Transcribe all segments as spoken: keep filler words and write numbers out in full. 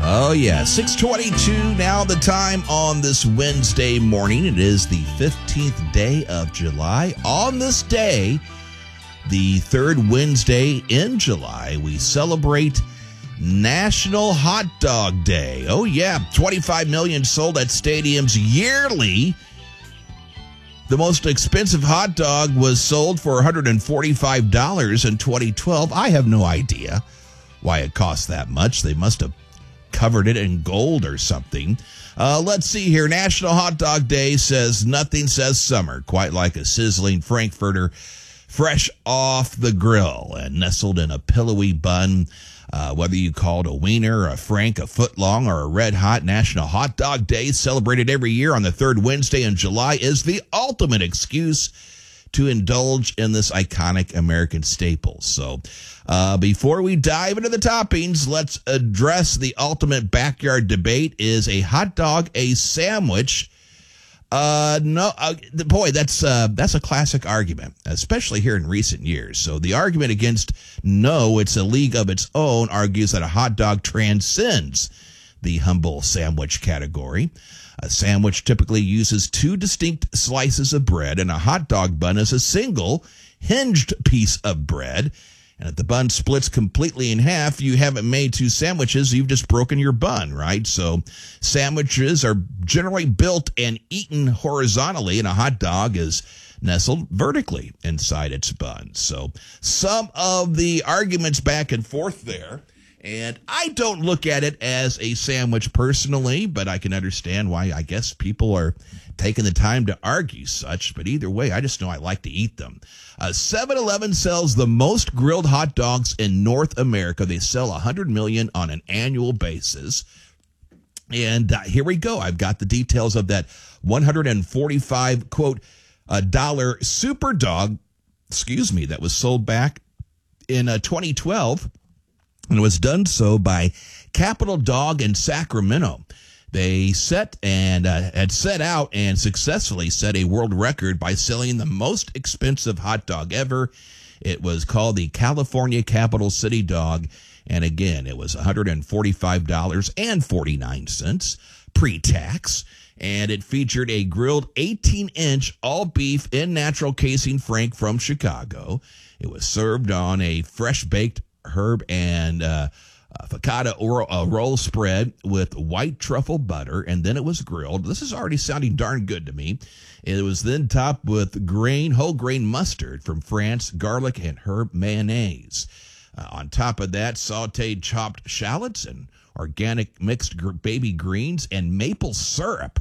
Oh, yeah. six twenty-two now the time on this Wednesday morning. It is the fifteenth day of July. On this day, the third Wednesday in July, we celebrate National Hot Dog Day. Oh, yeah. twenty-five million sold at stadiums yearly. The most expensive hot dog was sold for one hundred forty-five dollars in twenty twelve. I have no idea why it cost that much. They must have covered it in gold or something. Uh, let's see here. National Hot Dog Day says nothing says summer quite like a sizzling Frankfurter fresh off the grill and nestled in a pillowy bun. Uh, whether you call it a wiener, a frank, a footlong, or a red hot, National Hot Dog Day, celebrated every year on the third Wednesday in July, is the ultimate excuse to indulge in this iconic American staple. So uh, before we dive into the toppings, let's address the ultimate backyard debate. Is a hot dog a sandwich? Uh, no, uh, boy, that's uh, that's a classic argument, especially here in recent years. So the argument against no, it's a league of its own, argues that a hot dog transcends the humble sandwich category. A sandwich typically uses two distinct slices of bread, and a hot dog bun is a single hinged piece of bread. And if the bun splits completely in half, you haven't made two sandwiches, you've just broken your bun, right? So sandwiches are generally built and eaten horizontally, and a hot dog is nestled vertically inside its bun. So some of the arguments back and forth there. And I don't look at it as a sandwich personally, but I can understand why I guess people are taking the time to argue such. But either way, I just know I like to eat them. Uh, seven eleven sells the most grilled hot dogs in North America. They sell one hundred million on an annual basis. And uh, here we go. I've got the details of that one hundred forty-five, quote, a dollar super dog, excuse me, that was sold back in uh, twenty twelve. And it was done so by Capital Dog in Sacramento. They set and uh, had set out and successfully set a world record by selling the most expensive hot dog ever. It was called the California Capital City Dog. And again, it was one hundred forty-five dollars and forty-nine cents pre-tax. And it featured a grilled eighteen inch all beef in natural casing frank from Chicago. It was served on a fresh baked herb and uh, uh, focaccia or a roll spread with white truffle butter, and then it was grilled. This is already sounding darn good to me. It was then topped with grain, whole grain mustard from France, garlic, and herb mayonnaise. Uh, on top of that, sauteed chopped shallots and organic mixed gr- baby greens and maple syrup.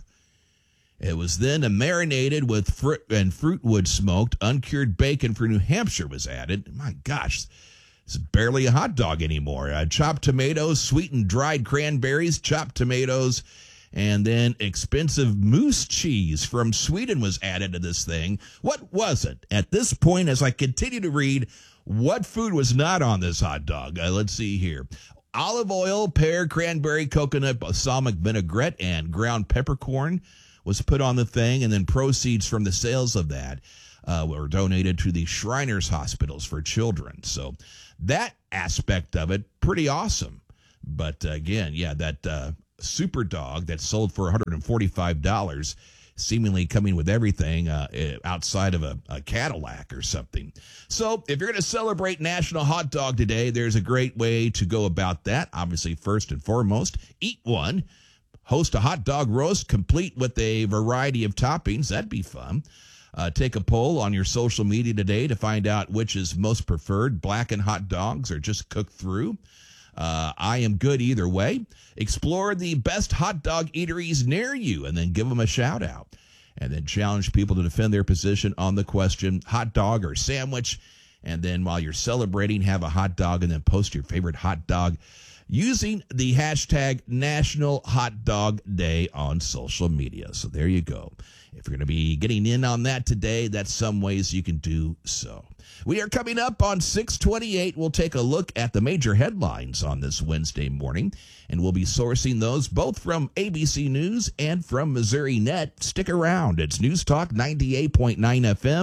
It was then marinated with fruit and fruitwood smoked uncured bacon for New Hampshire was added. My gosh. It's barely a hot dog anymore. Uh, chopped tomatoes, sweetened dried cranberries, chopped tomatoes, and then expensive moose cheese from Sweden was added to this thing. What was it? At this point, as I continue to read, what food was not on this hot dog? Uh, let's see here. Olive oil, pear, cranberry, coconut, balsamic vinaigrette, and ground peppercorn was put on the thing, and then proceeds from the sales of that uh, were donated to the Shriners Hospitals for Children. So that aspect of it, pretty awesome. But uh, again, yeah, that uh, super dog that sold for one hundred forty-five dollars, seemingly coming with everything uh, outside of a, a Cadillac or something. So if you're going to celebrate National Hot Dog Day, there's a great way to go about that. Obviously, first and foremost, eat one. Host a hot dog roast complete with a variety of toppings. That'd be fun. Uh, take a poll on your social media today to find out which is most preferred, blackened hot dogs or just cooked through. Uh, I am good either way. Explore the best hot dog eateries near you and then give them a shout out. And then challenge people to defend their position on the question, hot dog or sandwich. And then while you're celebrating, have a hot dog and then post your favorite hot dog using the hashtag National Hot Dog Day on social media. So there you go. If you're going to be getting in on that today, that's some ways you can do so. We are coming up on six twenty-eight. We'll take a look at the major headlines on this Wednesday morning, and we'll be sourcing those both from A B C News and from Missouri Net. Stick around. It's News Talk ninety-eight point nine F M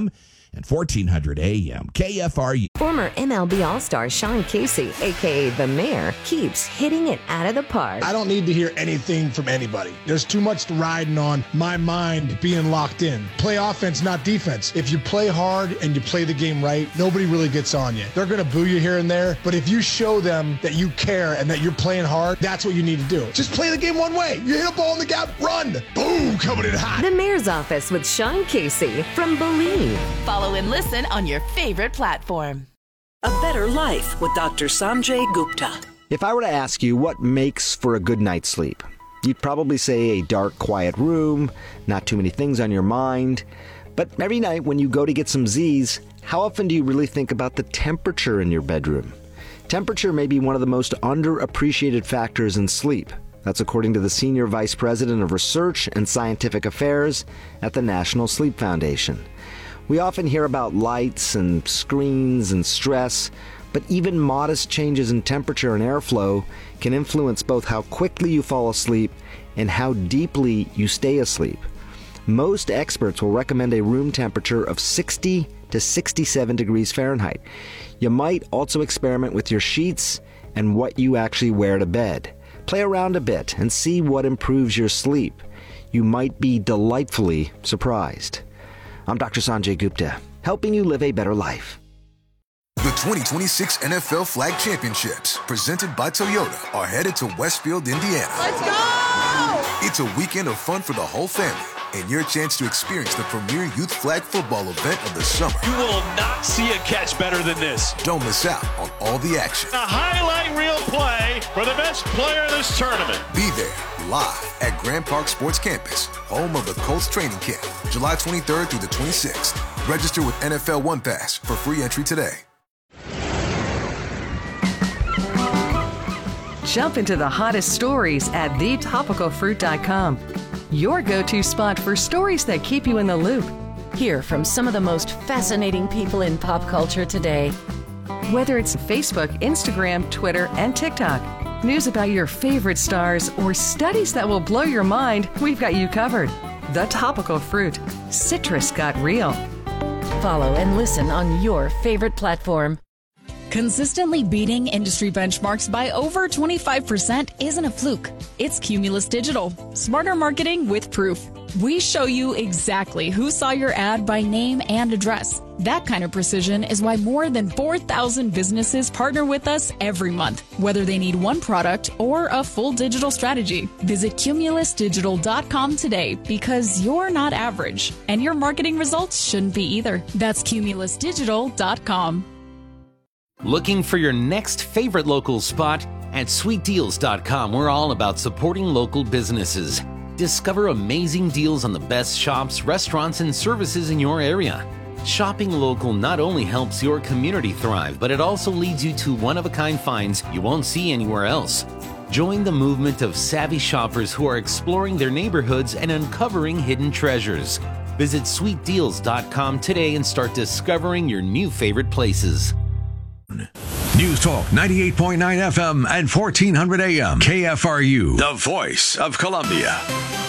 and fourteen hundred A M. K F R U. Former M L B All-Star Sean Casey, a k a. The Mayor, keeps hitting it out of the park. I don't need to hear anything from anybody. There's too much riding on my mind being locked in. Play offense, not defense. If you play hard and you play the game right, nobody really gets on you. They're going to boo you here and there, but if you show them that you care and that you're playing hard, that's what you need to do. Just play the game one way. You hit a ball in the gap, run. Boom, coming in hot. The Mayor's Office with Sean Casey from Believe. Follow and listen on your favorite platform. A Better Life with Doctor Sanjay Gupta. If I were to ask you what makes for a good night's sleep, you'd probably say a dark, quiet room, not too many things on your mind. But every night when you go to get some Z's, how often do you really think about the temperature in your bedroom? Temperature may be one of the most underappreciated factors in sleep. That's according to the Senior Vice President of Research and Scientific Affairs at the National Sleep Foundation. We often hear about lights and screens and stress, but even modest changes in temperature and airflow can influence both how quickly you fall asleep and how deeply you stay asleep. Most experts will recommend a room temperature of sixty to sixty-seven degrees Fahrenheit. You might also experiment with your sheets and what you actually wear to bed. Play around a bit and see what improves your sleep. You might be delightfully surprised. I'm Doctor Sanjay Gupta, helping you live a better life. The twenty twenty-six N F L Flag Championships, presented by Toyota, are headed to Westfield, Indiana. Let's go! It's a weekend of fun for the whole family, and your chance to experience the premier youth flag football event of the summer. You will not see a catch better than this. Don't miss out on all the action. A highlight reel play for the best player in this tournament. Be there, live at Grand Park Sports Campus, home of the Colts training camp, July twenty-third through the twenty-sixth. Register with N F L One Pass for free entry today. Jump into the hottest stories at the topical fruit dot com. Your go-to spot for stories that keep you in the loop. Hear from some of the most fascinating people in pop culture today. Whether it's Facebook, Instagram, Twitter, and TikTok, news about your favorite stars, or studies that will blow your mind, we've got you covered. The Topical Fruit. Citrus got real. Follow and listen on your favorite platform. Consistently beating industry benchmarks by over twenty-five percent isn't a fluke. It's Cumulus Digital. Smarter marketing with proof. We show you exactly who saw your ad by name and address. That kind of precision is why more than four thousand businesses partner with us every month, whether they need one product or a full digital strategy. Visit cumulus digital dot com today, because you're not average, and your marketing results shouldn't be either. That's cumulus digital dot com. Looking for your next favorite local spot? At sweet deals dot com, we're all about supporting local businesses. Discover amazing deals on the best shops, restaurants, and services in your area. Shopping local not only helps your community thrive, but it also leads you to one-of-a-kind finds you won't see anywhere else. Join the movement of savvy shoppers who are exploring their neighborhoods and uncovering hidden treasures. Visit sweet deals dot com today and start discovering your new favorite places. News Talk ninety-eight point nine F M and fourteen hundred A M. K F R U, the voice of Columbia.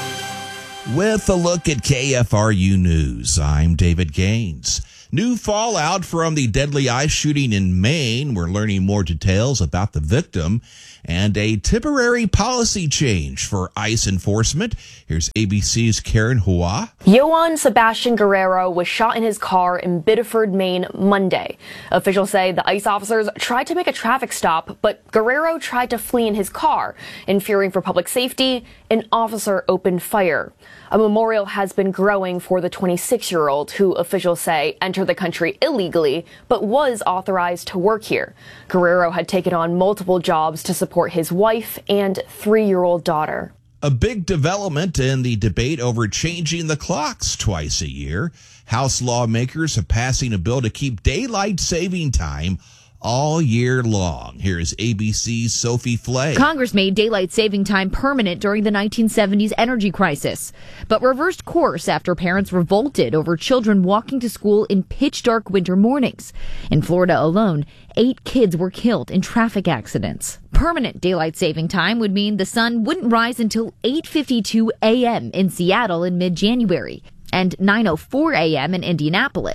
With a look at K F R U News, I'm David Gaines. New fallout from the deadly ice shooting in Maine. We're learning more details about the victim and a temporary policy change for ICE enforcement. Here's A B C's Karen Hua. Johann Sebastian Guerrero was shot in his car in Biddeford, Maine, Monday. Officials say the ICE officers tried to make a traffic stop, but Guerrero tried to flee in his car. In fearing for public safety, an officer opened fire. A memorial has been growing for the twenty-six-year-old, who officials say entered the country illegally, but was authorized to work here. Guerrero had taken on multiple jobs to support his wife and three-year-old daughter. A big development in the debate over changing the clocks twice a year. House lawmakers are passing a bill to keep daylight saving time all year long. Here's A B C's Sophie Flay. Congress made daylight saving time permanent during the nineteen seventies energy crisis, but reversed course after parents revolted over children walking to school in pitch dark winter mornings. In Florida alone, eight kids were killed in traffic accidents. Permanent daylight saving time would mean the sun wouldn't rise until eight fifty-two a.m. in Seattle in mid-January and nine oh four a.m. in Indianapolis.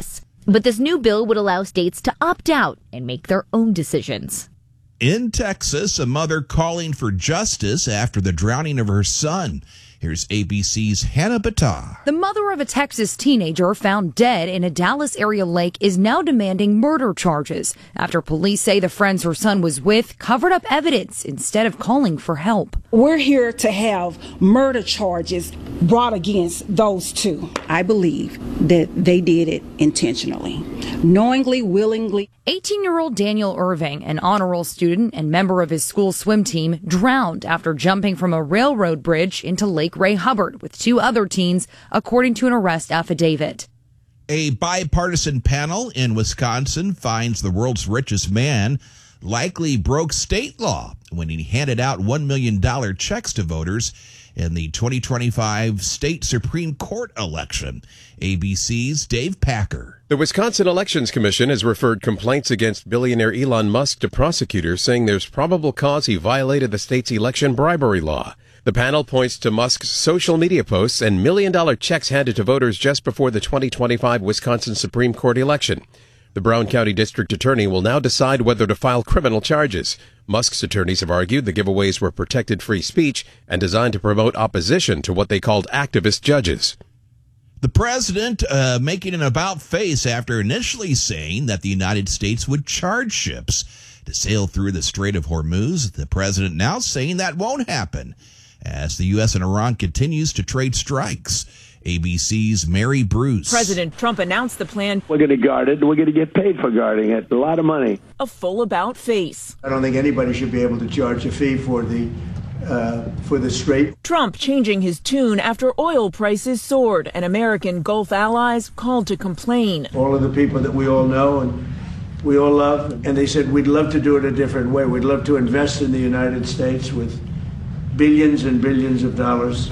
But this new bill would allow states to opt out and make their own decisions. In Texas, a mother calling for justice after the drowning of her son. Here's A B C's Hannah Battah. The mother of a Texas teenager found dead in a Dallas area lake is now demanding murder charges after police say the friends her son was with covered up evidence instead of calling for help. We're here to have murder charges brought against those two. I believe that they did it intentionally, knowingly, willingly. eighteen-year-old Daniel Irving, an honor roll student and member of his school swim team, drowned after jumping from a railroad bridge into Lake Ray Hubbard with two other teens, according to an arrest affidavit. A bipartisan panel in Wisconsin finds the world's richest man likely broke state law when he handed out one million dollars checks to voters in the twenty twenty-five state Supreme Court election. A B C's Dave Packer. The Wisconsin Elections Commission has referred complaints against billionaire Elon Musk to prosecutors, saying there's probable cause he violated the state's election bribery law. The panel points to Musk's social media posts and million-dollar checks handed to voters just before the twenty twenty-five Wisconsin Supreme Court election. The Brown County District Attorney will now decide whether to file criminal charges. Musk's attorneys have argued the giveaways were protected free speech and designed to promote opposition to what they called activist judges. The president uh, making an about-face after initially saying that the United States would charge ships to sail through the Strait of Hormuz. The president now saying that won't happen as the U S and Iran continues to trade strikes. A B C's Mary Bruce. President Trump announced the plan. We're going to guard it. We're going to get paid for guarding it. A lot of money. A full about face. I don't think anybody should be able to charge a fee for the uh, for the strait. Trump changing his tune after oil prices soared and American Gulf allies called to complain. All of the people that we all know and we all love, and they said we'd love to do it a different way. We'd love to invest in the United States with billions and billions of dollars.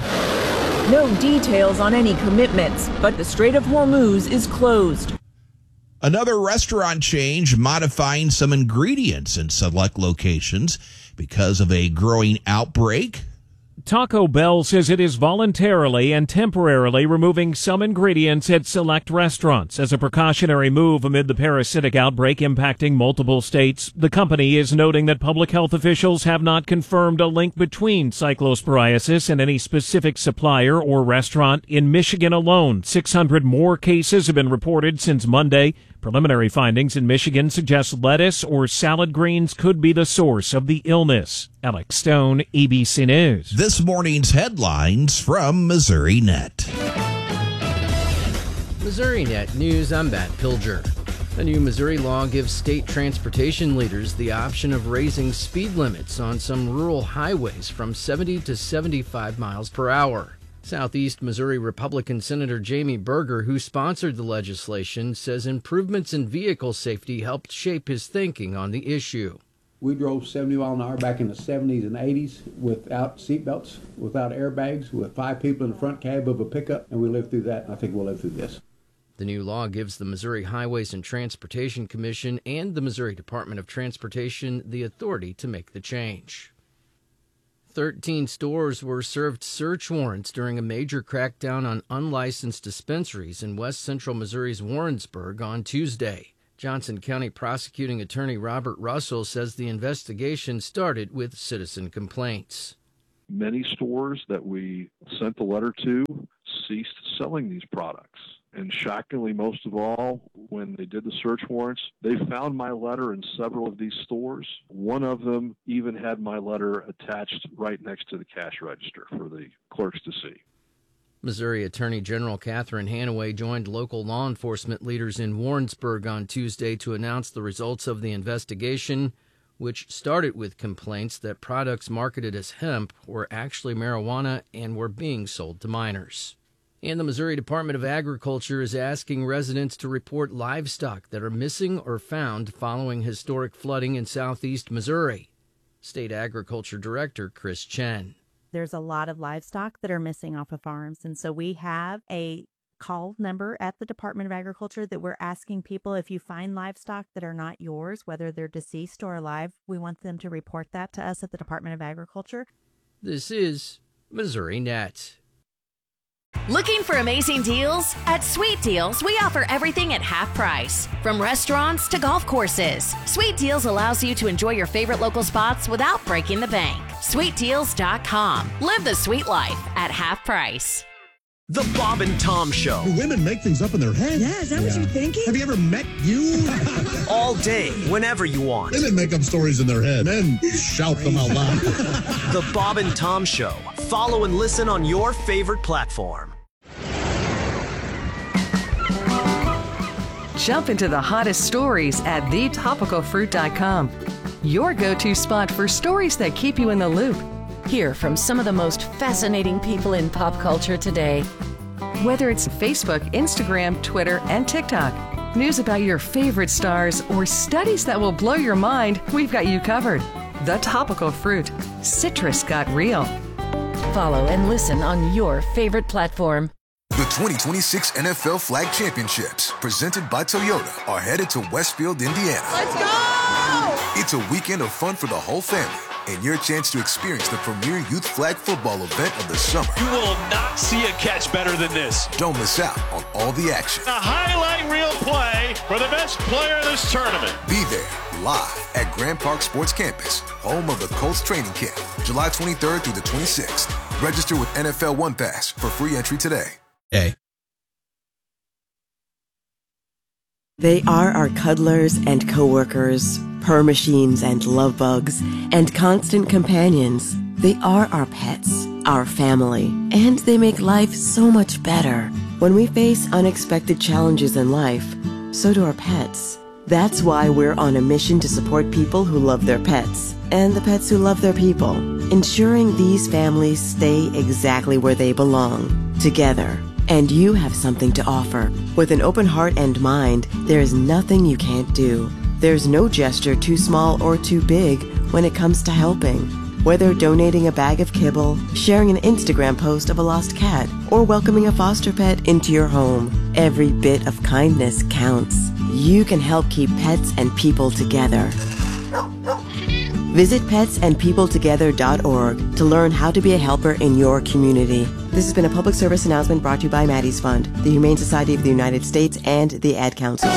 No details on any commitments, but the Strait of Hormuz is closed. Another restaurant change modifying some ingredients in select locations because of a growing outbreak. Taco Bell says it is voluntarily and temporarily removing some ingredients at select restaurants as a precautionary move amid the parasitic outbreak impacting multiple states. The company is noting that public health officials have not confirmed a link between cyclosporiasis and any specific supplier or restaurant. In Michigan alone, six hundred more cases have been reported since Monday. Preliminary findings in Michigan suggest lettuce or salad greens could be the source of the illness. Alex Stone, A B C News. This morning's headlines from Missouri Net. Missouri Net News, I'm Matt Pilger. A new Missouri law gives state transportation leaders the option of raising speed limits on some rural highways from seventy to seventy-five miles per hour. Southeast Missouri Republican Senator Jamie Berger, who sponsored the legislation, says improvements in vehicle safety helped shape his thinking on the issue. We drove seventy miles an hour back in the seventies and eighties without seatbelts, without airbags, with five people in the front cab of a pickup, and we lived through that. I think we'll live through this. The new law gives the Missouri Highways and Transportation Commission and the Missouri Department of Transportation the authority to make the change. Thirteen stores were served search warrants during a major crackdown on unlicensed dispensaries in west central Missouri's Warrensburg on Tuesday. Johnson County Prosecuting Attorney Robert Russell says the investigation started with citizen complaints. Many stores that we sent the letter to ceased selling these products. And shockingly, most of all, when they did the search warrants, they found my letter in several of these stores. One of them even had my letter attached right next to the cash register for the clerks to see. Missouri Attorney General Catherine Hanaway joined local law enforcement leaders in Warrensburg on Tuesday to announce the results of the investigation, which started with complaints that products marketed as hemp were actually marijuana and were being sold to minors. And the Missouri Department of Agriculture is asking residents to report livestock that are missing or found following historic flooding in southeast Missouri. State Agriculture Director Chris Chen. There's a lot of livestock that are missing off of farms, and so we have a call number at the Department of Agriculture that we're asking people, if you find livestock that are not yours, whether they're deceased or alive, we want them to report that to us at the Department of Agriculture. This is Missouri Net. Looking for amazing deals? At Sweet Deals, we offer everything at half price. From restaurants to golf courses, Sweet Deals allows you to enjoy your favorite local spots without breaking the bank. sweet deals dot com. Live the sweet life at half price. The Bob and Tom Show. Do women make things up in their head? Yeah, is that what you're thinking? Have you ever met you? All day, whenever you want. Women make up stories in their head. Men shout them out loud. The Bob and Tom Show. Follow and listen on your favorite platform. Jump into the hottest stories at the topical fruit dot com. Your go-to spot for stories that keep you in the loop. Hear from some of the most fascinating people in pop culture today. Whether it's Facebook, Instagram, Twitter, and TikTok, news about your favorite stars, or studies that will blow your mind, we've got you covered. The Topical Fruit. Citrus got real. Follow and listen on your favorite platform. The twenty twenty-six N F L Flag Championships, presented by Toyota, are headed to Westfield, Indiana. Let's go! It's a weekend of fun for the whole family, and your chance to experience the premier youth flag football event of the summer. You will not see a catch better than this. Don't miss out on all the action. A highlight reel play for the best player in this tournament. Be there, live at Grand Park Sports Campus, home of the Colts training camp, July twenty-third through the twenty-sixth. Register with N F L One Pass for free entry today. Hey. They are our cuddlers and coworkers, purr machines and love bugs, and constant companions. They are our pets, our family, and they make life so much better. When we face unexpected challenges in life, so do our pets. That's why we're on a mission to support people who love their pets, and the pets who love their people, ensuring these families stay exactly where they belong, together. And you have something to offer. With an open heart and mind, there is nothing you can't do. There's no gesture too small or too big when it comes to helping. Whether donating a bag of kibble, sharing an Instagram post of a lost cat, or welcoming a foster pet into your home, every bit of kindness counts. You can help keep pets and people together. Visit pets and people together dot org to learn how to be a helper in your community. This has been a public service announcement brought to you by Maddie's Fund, the Humane Society of the United States, and the Ad Council.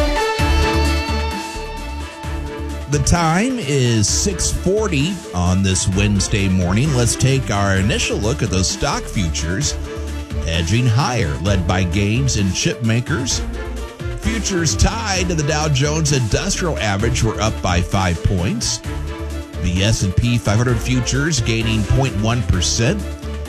The time is six forty on this Wednesday morning. Let's take our initial look at those stock futures edging higher, led by gains in chip makers. Futures tied to the Dow Jones Industrial Average were up by five points. The S and P five hundred futures gaining zero point one percent.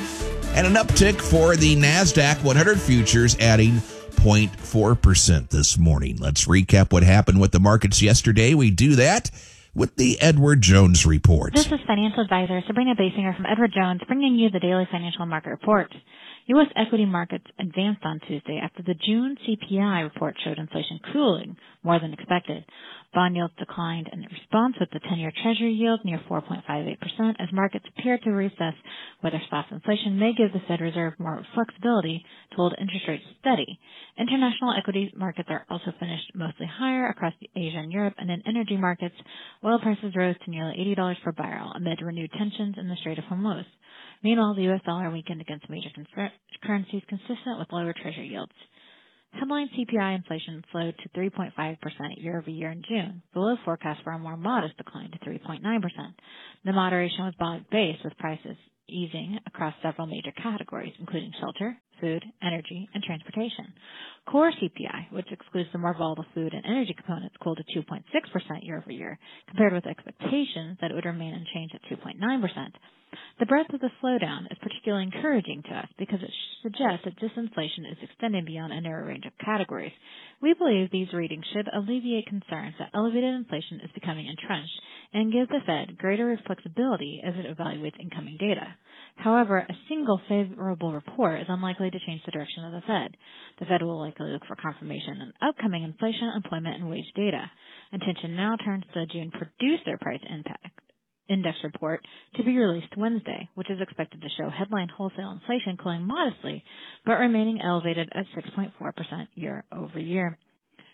And an uptick for the NASDAQ one hundred futures adding zero point four percent this morning. Let's recap what happened with the markets yesterday. We do that with the Edward Jones Report. This is financial advisor Sabrina Basinger from Edward Jones, bringing you the daily financial market report. U S equity markets advanced on Tuesday after the June C P I report showed inflation cooling more than expected. Bond yields declined in response, with the ten-year Treasury yield near four point five eight percent as markets appear to reassess whether soft inflation may give the Fed Reserve more flexibility to hold interest rates steady. International equity markets are also finished mostly higher across Asia and Europe, and in energy markets, oil prices rose to nearly eighty dollars per barrel amid renewed tensions in the Strait of Hormuz. Meanwhile, the U S dollar weakened against major currencies consistent with lower Treasury yields. Headline C P I inflation slowed to three point five percent year-over-year in June, below forecast for a more modest decline to three point nine percent. The moderation was broad-based, with prices easing across several major categories, including shelter, food, energy, and transportation. Core C P I, which excludes the more volatile food and energy components, cooled to two point six percent year-over-year, compared with expectations that it would remain unchanged at two point nine percent. The breadth of the slowdown is particularly encouraging to us because it suggests that disinflation is extending beyond a narrow range of categories. We believe these readings should alleviate concerns that elevated inflation is becoming entrenched and give the Fed greater flexibility as it evaluates incoming data. However, a single favorable report is unlikely to change the direction of the Fed. The Fed will likely look for confirmation in upcoming inflation, employment, and wage data. Attention now turns to the June Producer Price Impact Index report to be released Wednesday, which is expected to show headline wholesale inflation cooling modestly, but remaining elevated at six point four percent year over year.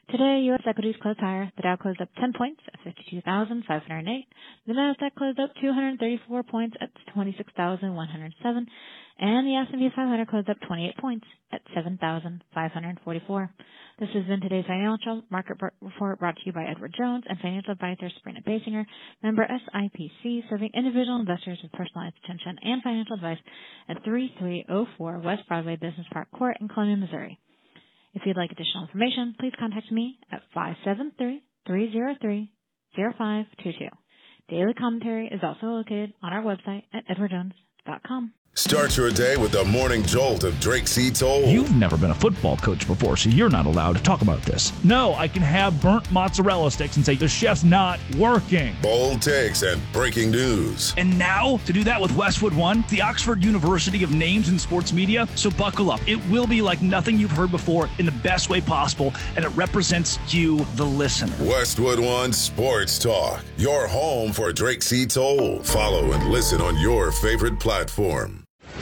Today, U S equities closed higher. The Dow closed up ten points at fifty-two thousand five hundred eight. The Nasdaq closed up two hundred thirty-four points at twenty-six thousand one hundred seven. And the S and P five hundred closed up twenty-eight points at seven thousand five hundred forty-four. This has been today's financial market report brought to you by Edward Jones and financial advisor Sabrina Basinger, member S I P C, serving individual investors with personalized attention and financial advice at thirty-three oh four West Broadway Business Park Court in Columbia, Missouri. If you'd like additional information, please contact me at five seven three, three oh three, oh five two two. Daily commentary is also located on our website at edward jones dot com. Start your day with the morning jolt of Drake C. Toll. You've never been a football coach before, so you're not allowed to talk about this. No, I can have burnt mozzarella sticks and say the chef's not working. Bold takes and breaking news. And now, to do that with Westwood One, the Oxford University of Names in Sports Media. So buckle up. It will be like nothing you've heard before in the best way possible, and it represents you, the listener. Westwood One Sports Talk, your home for Drake C. Toll. Follow and listen on your favorite platform.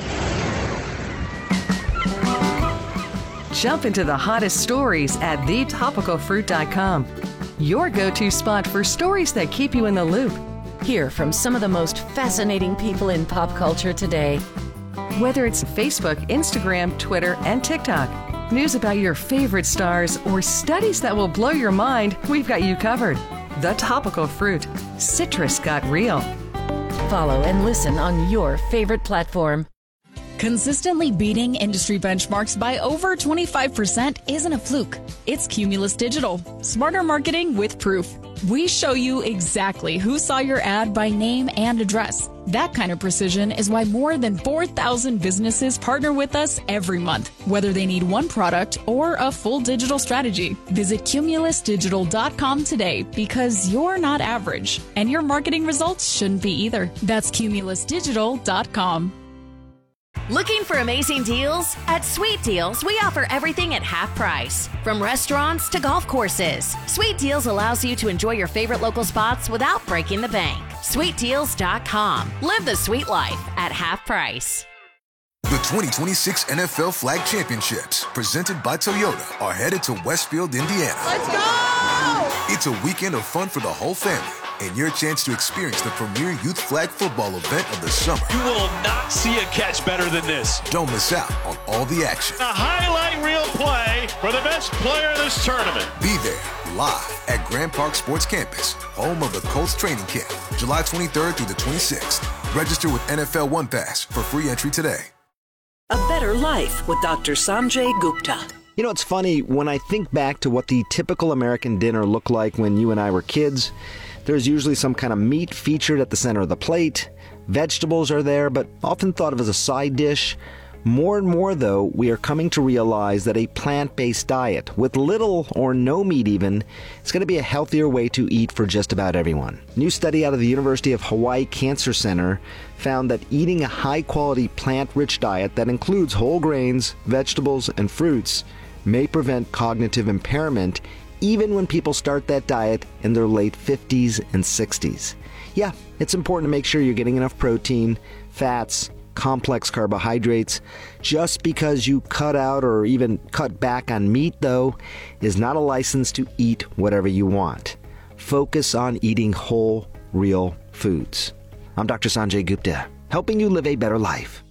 Jump into the hottest stories at the topical fruit dot com. Your go-to spot for stories that keep you in the loop. Hear from some of the most fascinating people in pop culture today. Whether it's Facebook, Instagram, Twitter, and TikTok, news about your favorite stars, or studies that will blow your mind, we've got you covered. The Topical Fruit. Citrus got real. Follow and listen on your favorite platform. Consistently beating industry benchmarks by over twenty-five percent isn't a fluke. It's Cumulus Digital. Smarter marketing with proof. We show you exactly who saw your ad by name and address. That kind of precision is why more than four thousand businesses partner with us every month, whether they need one product or a full digital strategy. Visit cumulus digital dot com today, because you're not average, and your marketing results shouldn't be either. That's cumulus digital dot com. Looking for amazing deals? At Sweet Deals, we offer everything at half price. From restaurants to golf courses, Sweet Deals allows you to enjoy your favorite local spots without breaking the bank. sweet deals dot com. Live the sweet life at half price. The twenty twenty-six N F L Flag Championships, presented by Toyota, are headed to Westfield, Indiana. Let's go! It's a weekend of fun for the whole family, and your chance to experience the premier youth flag football event of the summer. You will not see a catch better than this. Don't miss out on all the action. A highlight reel play for the best player in this tournament. Be there live at Grand Park Sports Campus, home of the Colts training camp, July twenty-third through the twenty-sixth. Register with N F L One Pass for free entry today. A Better Life with Doctor Sanjay Gupta. You know, it's funny, when I think back to what the typical American dinner looked like when you and I were kids, there's usually some kind of meat featured at the center of the plate. Vegetables are there, but often thought of as a side dish. More and more, though, we are coming to realize that a plant-based diet, with little or no meat even, is going to be a healthier way to eat for just about everyone. A new study out of the University of Hawaii Cancer Center found that eating a high-quality plant-rich diet that includes whole grains, vegetables, and fruits may prevent cognitive impairment even when people start that diet in their late fifties and sixties. Yeah, it's important to make sure you're getting enough protein, fats, complex carbohydrates. Just because you cut out or even cut back on meat, though, is not a license to eat whatever you want. Focus on eating whole, real foods. I'm Doctor Sanjay Gupta, helping you live a better life.